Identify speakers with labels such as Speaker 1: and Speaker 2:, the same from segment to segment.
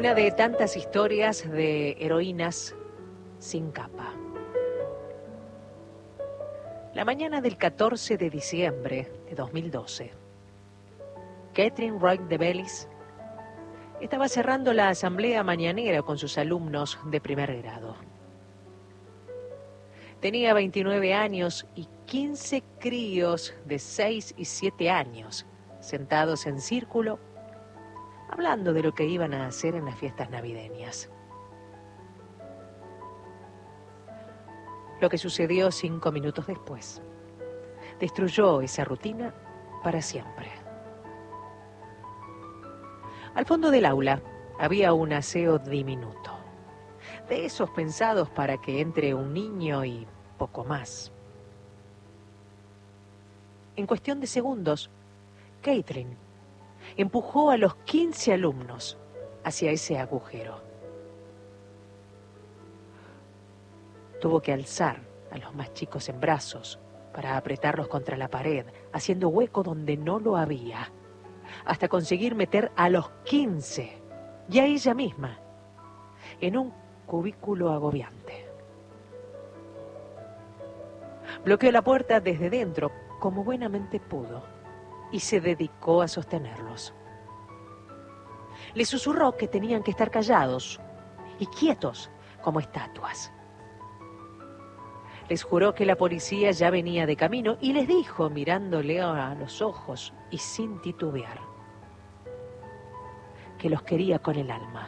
Speaker 1: Una de tantas historias de heroínas sin capa. La mañana del 14 de diciembre de 2012, Catherine Roig de Bellis estaba cerrando la asamblea mañanera con sus alumnos de primer grado. Tenía 29 años y 15 críos de 6 y 7 años, sentados en círculo, hablando de lo que iban a hacer en las fiestas navideñas. Lo que sucedió 5 minutos después destruyó esa rutina para siempre. Al fondo del aula había un aseo diminuto, de esos pensados para que entre un niño y poco más. En cuestión de segundos, Catherine empujó a los 15 alumnos hacia ese agujero. Tuvo que alzar a los más chicos en brazos para apretarlos contra la pared, haciendo hueco donde no lo había, hasta conseguir meter a los 15 y a ella misma en un cubículo agobiante. Bloqueó la puerta desde dentro como buenamente pudo y se dedicó a sostenerlos. Le susurró que tenían que estar callados y quietos como estatuas. Les juró que la policía ya venía de camino y les dijo, mirándole a los ojos y sin titubear, que los quería con el alma.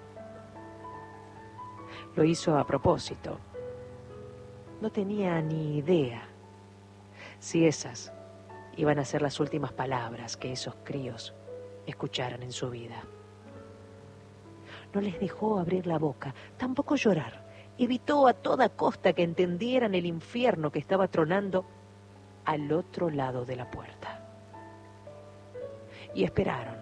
Speaker 1: Lo hizo a propósito. No tenía ni idea si esas iban a ser las últimas palabras que esos críos escucharan en su vida. No les dejó abrir la boca, tampoco llorar. Evitó a toda costa que entendieran el infierno que estaba tronando al otro lado de la puerta. Y esperaron.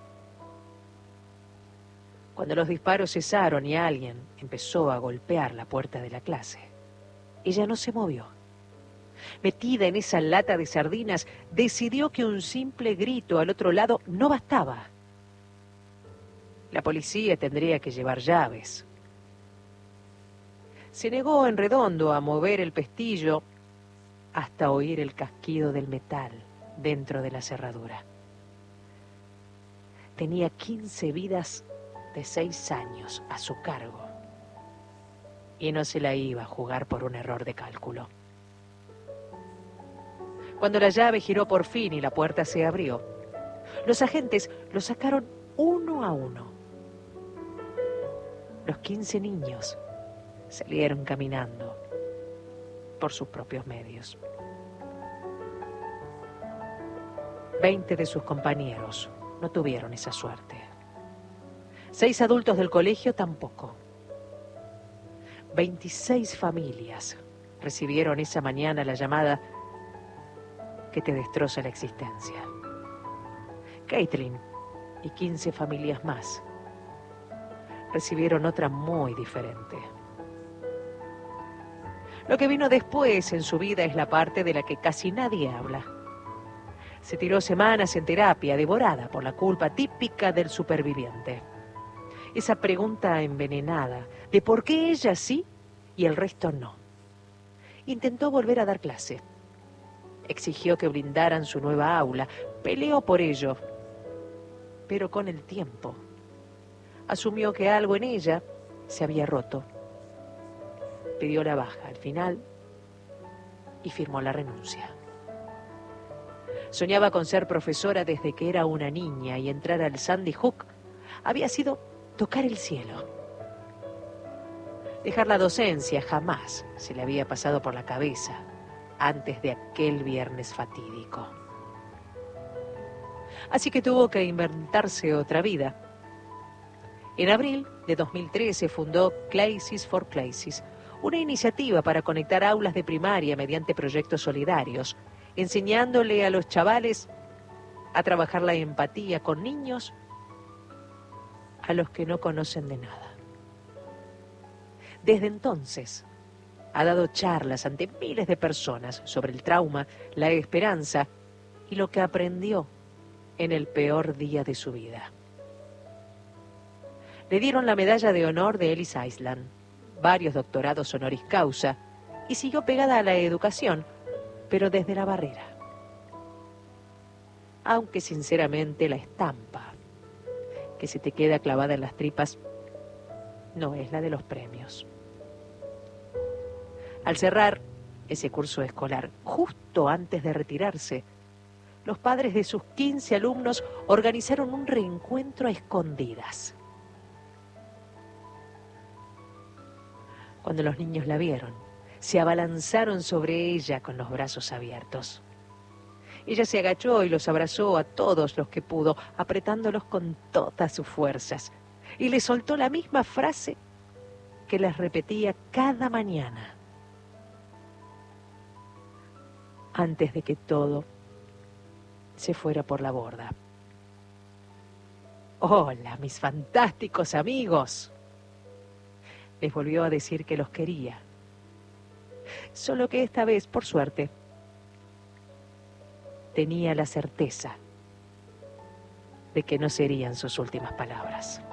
Speaker 1: Cuando los disparos cesaron y alguien empezó a golpear la puerta de la clase, ella no se movió. Metida en esa lata de sardinas, decidió que un simple grito al otro lado no bastaba. La policía tendría que llevar llaves. Se negó en redondo a mover el pestillo hasta oír el casquido del metal dentro de la cerradura. Tenía 15 vidas de 6 años a su cargo y no se la iba a jugar por un error de cálculo. Cuando la llave giró por fin y la puerta se abrió, los agentes lo sacaron uno a uno. Los 15 niños salieron caminando por sus propios medios. 20 de sus compañeros no tuvieron esa suerte. 6 adultos del colegio tampoco. 26 familias recibieron esa mañana la llamada que te destroza la existencia. Catherine y 15 familias más recibieron otra muy diferente. Lo que vino después en su vida es la parte de la que casi nadie habla. Se tiró semanas en terapia, devorada por la culpa típica del superviviente. Esa pregunta envenenada de por qué ella sí y el resto no. Intentó volver a dar clase. Exigió que brindaran su nueva aula. Peleó por ello. Pero con el tiempo asumió que algo en ella se había roto. Pidió la baja al final y firmó la renuncia. Soñaba con ser profesora desde que era una niña y entrar al Sandy Hook había sido tocar el cielo. Dejar la docencia jamás se le había pasado por la cabeza antes de aquel viernes fatídico. Así que tuvo que inventarse otra vida. En abril de 2013 fundó Classes for Classes, una iniciativa para conectar aulas de primaria mediante proyectos solidarios, enseñándole a los chavales a trabajar la empatía con niños a los que no conocen de nada. Desde entonces ha dado charlas ante miles de personas sobre el trauma, la esperanza y lo que aprendió en el peor día de su vida. Le dieron la medalla de honor de Ellis Island, varios doctorados honoris causa, y siguió pegada a la educación, pero desde la barrera. Aunque sinceramente la estampa que se te queda clavada en las tripas no es la de los premios. Al cerrar ese curso escolar, justo antes de retirarse, los padres de sus 15 alumnos organizaron un reencuentro a escondidas. Cuando los niños la vieron, se abalanzaron sobre ella con los brazos abiertos. Ella se agachó y los abrazó a todos los que pudo, apretándolos con todas sus fuerzas, y les soltó la misma frase que les repetía cada mañana, antes de que todo se fuera por la borda. Hola, mis fantásticos amigos. Les volvió a decir que los quería. Solo que esta vez, por suerte, tenía la certeza de que no serían sus últimas palabras.